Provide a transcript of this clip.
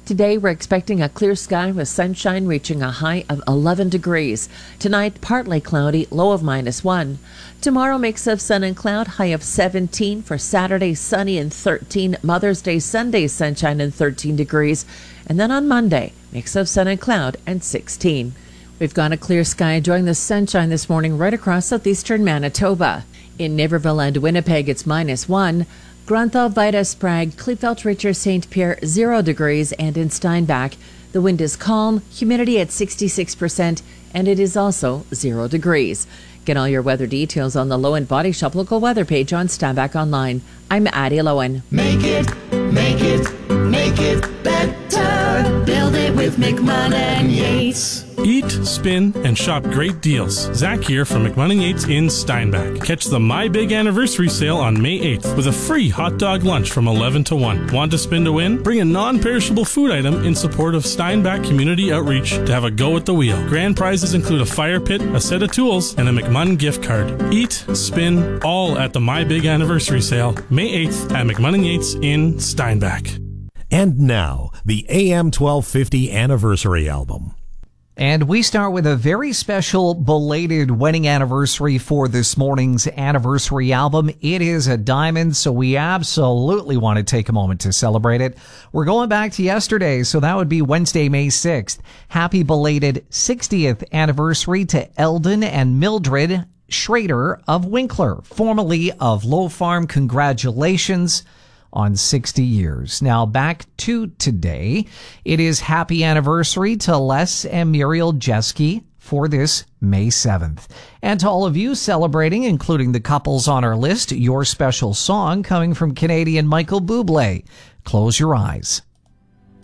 Today, we're expecting a clear sky with sunshine reaching a high of 11 degrees. Tonight, partly cloudy, low of -1. Tomorrow, mix of sun and cloud, high of 17. For Saturday, sunny and 13. Mother's Day, Sunday, sunshine and 13 degrees. And then on Monday, mix of sun and cloud and 16. We've got a clear sky enjoying the sunshine this morning right across southeastern Manitoba. In Niverville and Winnipeg, it's -1. Grunthal, Vida, Sprague, Kleefeld, Richard, St. Pierre, 0 degrees, and in Steinbach, the wind is calm, humidity at 66%, and it is also 0 degrees. Get all your weather details on the Lowen Body Shop local weather page on Steinbach Online. I'm Addie Lowen. Make it better. Build it with McMahon & Yates. Eat, spin, and shop great deals. Zach here from McMahon & Yates in Steinbach. Catch the My Big Anniversary sale on May 8th with a free hot dog lunch from 11 to 1. Want to spin to win? Bring a non-perishable food item in support of Steinbach Community Outreach to have a go at the wheel. Grand prizes include a fire pit, a set of tools, and a McMahon gift card. Eat, spin, all at the My Big Anniversary sale, May 8th at McMahon & Yates in Steinbach. And now, the AM 1250 Anniversary Album. And we start with a very special belated wedding anniversary for this morning's anniversary album. It is a diamond, so we absolutely want to take a moment to celebrate it. We're going back to yesterday, so that would be Wednesday, May 6th. Happy belated 60th anniversary to Eldon and Mildred Schrader of Winkler, formerly of Low Farm. Congratulations on 60 years. Now back to today. It is happy anniversary to Les and Muriel Jeske for this May 7th. And to all of you celebrating, including the couples on our list, your special song coming from Canadian Michael Bublé, Close Your Eyes.